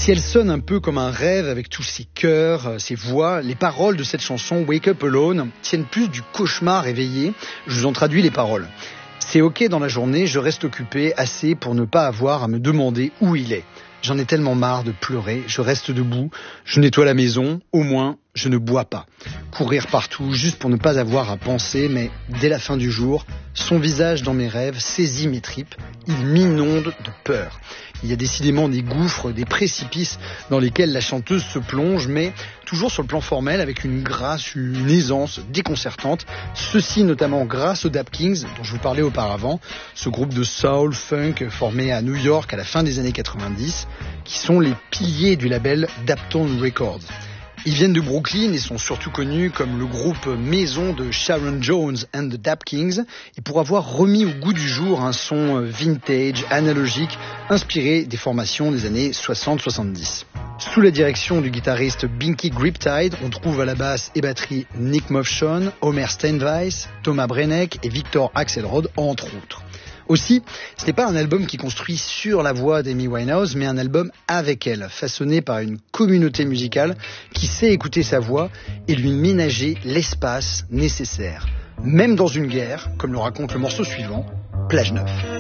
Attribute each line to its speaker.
Speaker 1: Si elle sonne un peu comme un rêve avec tous ses chœurs, ses voix, les paroles de cette chanson Wake Up Alone tiennent plus du cauchemar éveillé. Je vous en traduis les paroles. C'est ok dans la journée, je reste occupé assez pour ne pas avoir à me demander où il est. J'en ai tellement marre de pleurer, je reste debout, je nettoie la maison, au moins je ne bois pas. Courir partout juste pour ne pas avoir à penser, mais dès la fin du jour, son visage dans mes rêves saisit mes tripes, il m'inonde de peur. Il y a décidément des gouffres, des précipices dans lesquels la chanteuse se plonge, mais toujours sur le plan formel, avec une grâce, une aisance déconcertante. Ceci notamment grâce aux Dap Kings, dont je vous parlais auparavant, ce groupe de soul, funk formé à New York à la fin des années 90, qui sont les piliers du label Daptone Records. Ils viennent de Brooklyn et sont surtout connus comme le groupe maison de Sharon Jones and the Dap Kings, et pour avoir remis au goût du jour un son vintage, analogique, inspiré des formations des années 60-70. Sous la direction du guitariste Binky Griptide, on trouve à la basse et batterie Nick Mofshon, Homer Steinweiss, Thomas Brenneck et Victor Axelrod, entre autres. Aussi, ce n'est pas un album qui construit sur la voix d'Amy Winehouse, mais un album avec elle, façonné par une communauté musicale qui sait écouter sa voix et lui ménager l'espace nécessaire. Même dans une guerre, comme le raconte le morceau suivant, Plage Neuf.